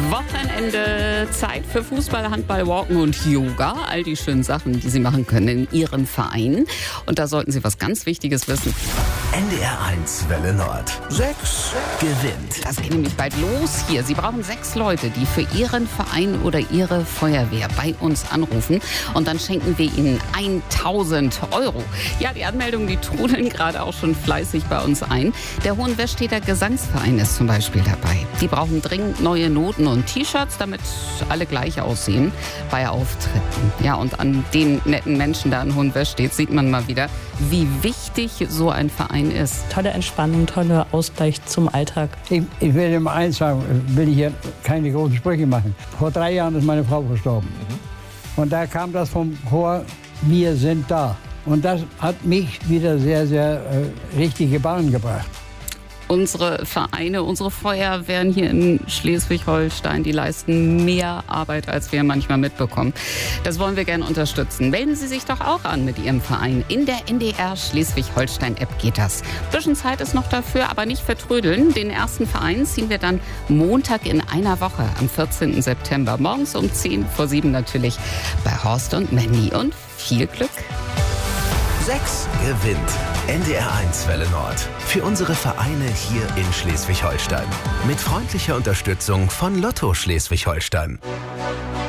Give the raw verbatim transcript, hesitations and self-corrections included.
Wochenende, Zeit für Fußball, Handball, Walken und Yoga. All die schönen Sachen, die Sie machen können in Ihrem Verein. Und da sollten Sie was ganz Wichtiges wissen. N D R eins Welle Nord. Sechs gewinnt. Das geht nämlich bald los hier. Sie brauchen sechs Leute, die für Ihren Verein oder Ihre Feuerwehr bei uns anrufen. Und dann schenken wir Ihnen tausend Euro. Ja, die Anmeldungen, die trudeln gerade auch schon fleißig bei uns ein. Der Hohenwesteter Gesangsverein ist zum Beispiel dabei. Die brauchen dringend neue Noten und T-Shirts, damit alle gleich aussehen bei Auftritten. Ja, und an den netten Menschen da in Hohenwestedt sieht man mal wieder, wie wichtig so ein Verein ist. Tolle Entspannung, toller Ausgleich zum Alltag. Ich, ich will immer eins sagen, will ich hier keine großen Sprüche machen. Vor drei Jahren ist meine Frau verstorben. Mhm. Und da kam das vom Chor, wir sind da. Und das hat mich wieder sehr, sehr äh, richtige Bahn gebracht. Unsere Vereine, unsere Feuerwehren hier in Schleswig-Holstein, die leisten mehr Arbeit, als wir manchmal mitbekommen. Das wollen wir gerne unterstützen. Melden Sie sich doch auch an mit Ihrem Verein. In der N D R Schleswig-Holstein-App geht das. Ein bisschen Zeit ist noch dafür, aber nicht vertrödeln. Den ersten Verein ziehen wir dann Montag in einer Woche, am vierzehnten September. Morgens um zehn vor sieben natürlich bei Horst und Mandy. Und viel Glück! Sechs gewinnt. N D R eins Welle Nord. Für unsere Vereine hier in Schleswig-Holstein. Mit freundlicher Unterstützung von Lotto Schleswig-Holstein.